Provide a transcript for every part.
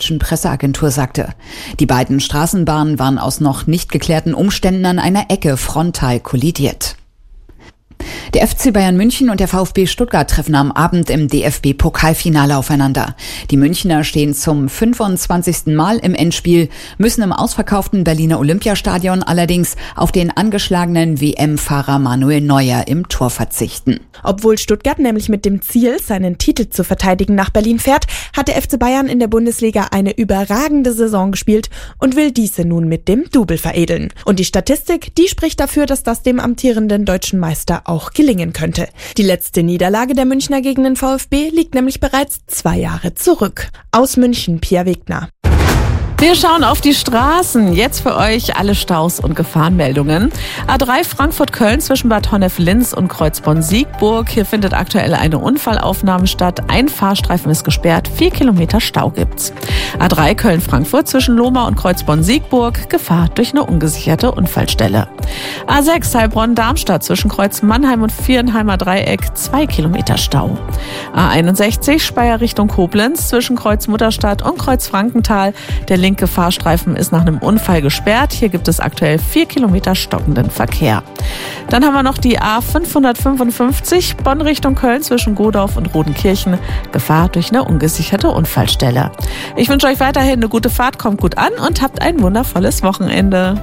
deutschen Presseagentur sagte. Die beiden Straßenbahnen waren aus noch nicht geklärten Umständen an einer Ecke frontal kollidiert. Der FC Bayern München und der VfB Stuttgart treffen am Abend im DFB-Pokalfinale aufeinander. Die Münchner stehen zum 25. Mal im Endspiel, müssen im ausverkauften Berliner Olympiastadion allerdings auf den angeschlagenen WM-Fahrer Manuel Neuer im Tor verzichten. Obwohl Stuttgart nämlich mit dem Ziel, seinen Titel zu verteidigen, nach Berlin fährt, hat der FC Bayern in der Bundesliga eine überragende Saison gespielt und will diese nun mit dem Double veredeln. Und die Statistik, die spricht dafür, dass das dem amtierenden deutschen Meister auch gelingen könnte. Die letzte Niederlage der Münchner gegen den VfB liegt nämlich bereits 2 Jahre zurück. Aus München, Pia Wegner. Wir schauen auf die Straßen. Jetzt für euch alle Staus und Gefahrenmeldungen. A3 Frankfurt-Köln zwischen Bad Honnef-Linz und Kreuzborn-Siegburg. Hier findet aktuell eine Unfallaufnahme statt. Ein Fahrstreifen ist gesperrt. 4 Kilometer Stau gibt's. A3 Köln-Frankfurt zwischen Lohmar und Kreuzborn-Siegburg. Gefahr durch eine ungesicherte Unfallstelle. A6 Heilbronn-Darmstadt zwischen Kreuz Mannheim und Vierenheimer Dreieck. 2 Kilometer Stau. A61 Speyer Richtung Koblenz zwischen Kreuz Mutterstadt und Kreuz Frankenthal. Der linke Fahrstreifen ist nach einem Unfall gesperrt. Hier gibt es aktuell 4 Kilometer stockenden Verkehr. Dann haben wir noch die A555 Bonn Richtung Köln zwischen Godorf und Rodenkirchen. Gefahr durch eine ungesicherte Unfallstelle. Ich wünsche euch weiterhin eine gute Fahrt, kommt gut an und habt ein wundervolles Wochenende.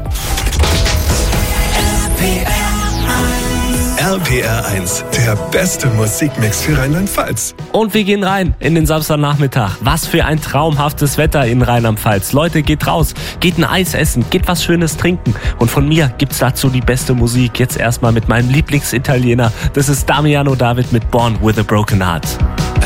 RPR 1, der beste Musikmix für Rheinland-Pfalz. Und wir gehen rein in den Samstagnachmittag. Was für ein traumhaftes Wetter in Rheinland-Pfalz. Leute, geht raus, geht ein Eis essen, geht was Schönes trinken. Und von mir gibt's dazu die beste Musik. Jetzt erstmal mit meinem Lieblingsitaliener. Das ist Damiano David mit Born with a Broken Heart.